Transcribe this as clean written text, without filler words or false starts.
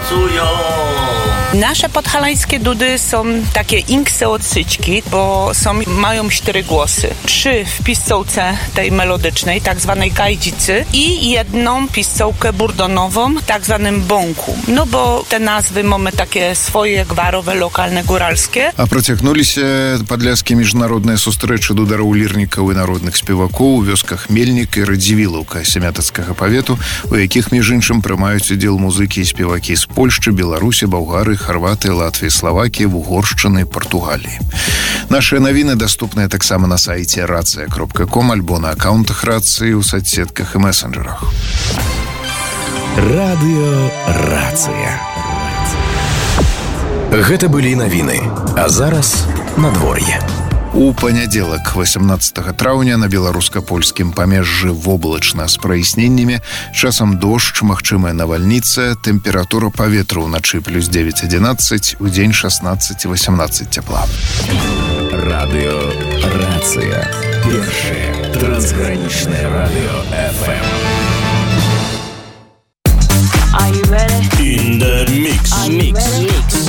pracują. Nasze podhalańskie dudy są takie inkseocyczki, bo mają 4 głosy. 3 w piscołce tej melodycznej, tak zwanej gajdzicy i jedną piscołkę burdonową, tak zwanym bąku. No bo te nazwy mamy takie swoje gwarowe, lokalne, góralskie. А працягнуліся падляшскія міжнародныя сустрэчы дудароў лірнікаў і народных спевакоў у вёсках Мельнік і Радзівілаўка Сямятацкага павету, у якіх, між іншым, прымаюць удзел музыкі і спевакі з Польшчы, Беларусі, Балгары, Хорватыі, Латвіі, Славакіі, Угоршчыны, Партугаліі. Нашыя навіны даступныя таксама на сайце racia.com альбо на аккаунтах Рацыі ў соцсетках і месенджерах. Радыё Рацыя. Гэта былі навіны, а зараз надвор'е. У панядзелак, 18 траўня, на беларуска-польскім памежжы воблачна з праясненнямі, часам дождж, магчымая навальніца, тэмпература паветра ўначы плюс 9-11, удзень 16-18 цяпла. Радыё Рацыя. Першае трансгранічнае радыё FM. Are you ready? In the mix. Are you ready?